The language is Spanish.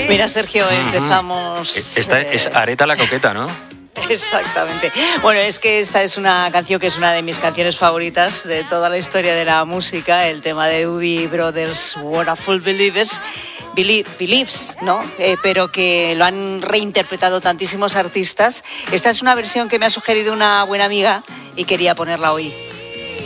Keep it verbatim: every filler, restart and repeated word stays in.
Mira, Sergio, empezamos... Esta eh... es Areta la Coqueta, ¿no? Exactamente. Bueno, es que esta es una canción que es una de mis canciones favoritas de toda la historia de la música, el tema de Doobie Brothers, Wonderful Believers, Believe, Believes, ¿no? Eh, pero que lo han reinterpretado tantísimos artistas. Esta es una versión que me ha sugerido una buena amiga y quería ponerla hoy.